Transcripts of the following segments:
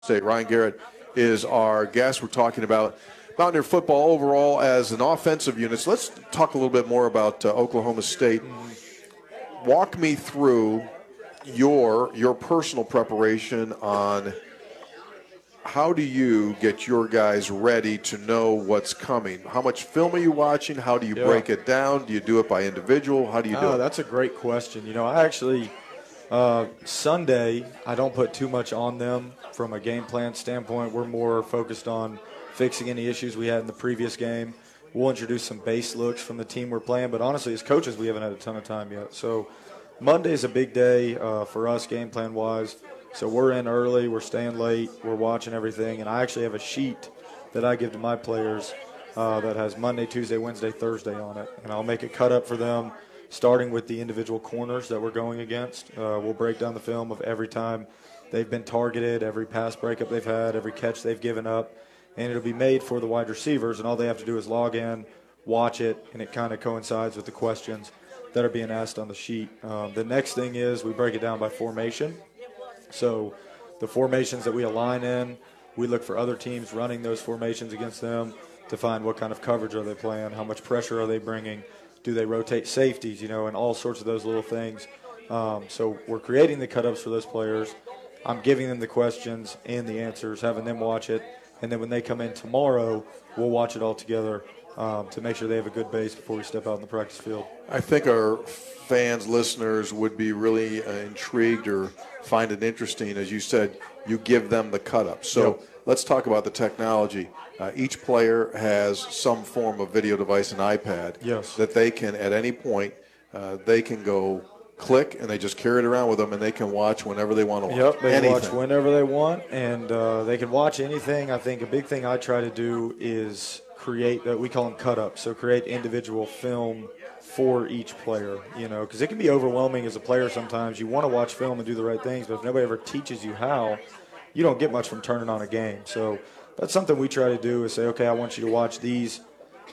State. Ryan Garrett is our guest. We're talking about Mountaineer football overall as an offensive unit. So let's talk a little bit more about Oklahoma State. Walk me through your personal preparation on how do you get your guys ready to know what's coming? How much film are you watching? How do you break it down? Do you do it by individual? How do you do it? That's a great question. I actually Sunday, I don't put too much on them from a game plan standpoint. We're more focused on fixing any issues we had in the previous game. We'll introduce some base looks from the team we're playing, but honestly, as coaches, we haven't had a ton of time yet. So Monday is a big day for us game plan-wise. So we're in early, we're staying late, we're watching everything, and I actually have a sheet that I give to my players that has Monday, Tuesday, Wednesday, Thursday on it, and I'll make a cut up for them, starting with the individual corners that we're going against. We'll break down the film of every time they've been targeted, every pass breakup they've had, every catch they've given up, and it'll be made for the wide receivers, and all they have to do is log in, watch it, and it kind of coincides with the questions that are being asked on the sheet. The next thing is we break it down by formation. So the formations that we align in, we look for other teams running those formations against them to find what kind of coverage are they playing, how much pressure are they bringing, do they rotate safeties, and all sorts of those little things. So we're creating the cut-ups for those players. I'm giving them the questions and the answers, having them watch it. And then when they come in tomorrow, we'll watch it all together to make sure they have a good base before we step out in the practice field. I think our fans, listeners would be really intrigued or find it interesting. As you said, you give them the cut-up. So let's talk about the technology. Each player has some form of video device, an iPad, that they can, at any point, they can go click, and they just carry it around with them, and they can watch whenever they want to watch. They can watch whenever they want, and they can watch anything. I think a big thing I try to do is create, we call them cut-ups, so create individual film for each player, because it can be overwhelming as a player sometimes. You want to watch film and do the right things, but if nobody ever teaches you how, you don't get much from turning on a game. So that's something we try to do is say, okay, I want you to watch these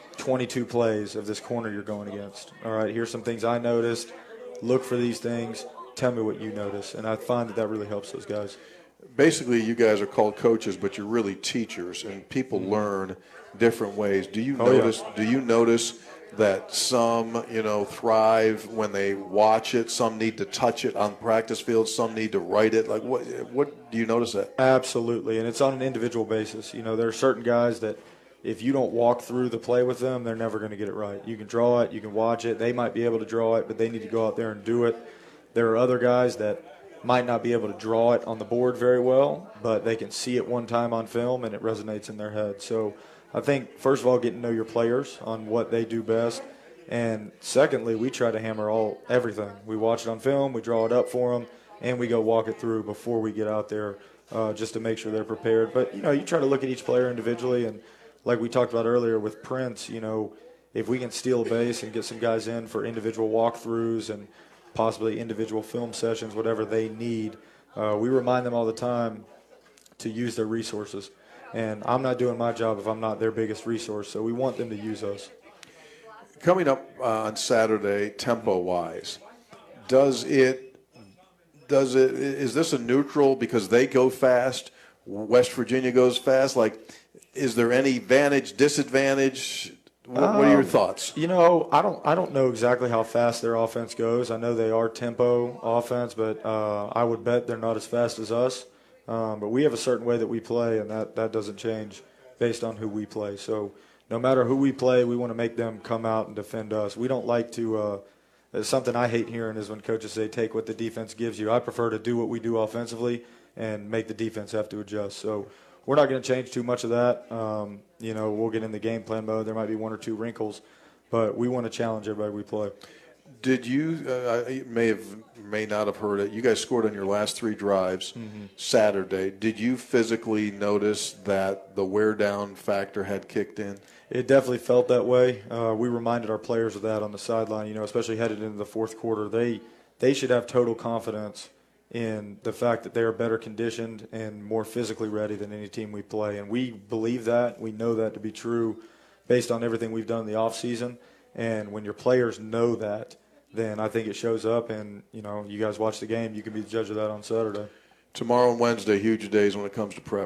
22 plays of this corner you're going against. All right, here's some things I noticed. Look for these things. Tell me what you notice. And I find that really helps those guys. Basically, you guys are called coaches, but you're really teachers, and people learn different ways. Do you notice? Yeah. Do you notice that some, thrive when they watch it? Some need to touch it on practice field. Some need to write it. Like, what do you notice that? Absolutely, and it's on an individual basis. There are certain guys that if you don't walk through the play with them, they're never going to get it right. You can draw it, you can watch it. They might be able to draw it, but they need to go out there and do it. There are other guys that might not be able to draw it on the board very well, but they can see it one time on film and it resonates in their head. So I think, first of all, getting to know your players on what they do best. And secondly, we try to hammer everything. We watch it on film, we draw it up for them, and we go walk it through before we get out there just to make sure they're prepared. But, you try to look at each player individually, and like we talked about earlier with Prince, if we can steal a base and get some guys in for individual walkthroughs and possibly individual film sessions, whatever they need, we remind them all the time to use their resources. And I'm not doing my job if I'm not their biggest resource, so we want them to use us. Coming up on Saturday, tempo-wise, is this a neutral because they go fast, West Virginia goes fast? Like, is there any advantage, disadvantage? What are your thoughts? I don't know exactly how fast their offense goes. I know they are tempo offense, but I would bet they're not as fast as us. But we have a certain way that we play, and that doesn't change based on who we play. So no matter who we play, we want to make them come out and defend us. We don't like to something I hate hearing is when coaches say, take what the defense gives you. I prefer to do what we do offensively and make the defense have to adjust. So we're not going to change too much of that. We'll get in the game plan mode. There might be one or two wrinkles, but we want to challenge everybody we play. Did you may not have heard it. You guys scored on your last three drives Saturday. Did you physically notice that the wear down factor had kicked in? It definitely felt that way. We reminded our players of that on the sideline. Especially headed into the fourth quarter, they should have total confidence in the fact that they are better conditioned and more physically ready than any team we play. And we believe that. We know that to be true based on everything we've done in the offseason. And when your players know that, then I think it shows up. And, you guys watch the game. You can be the judge of that on Saturday. Tomorrow and Wednesday, huge days when it comes to prep.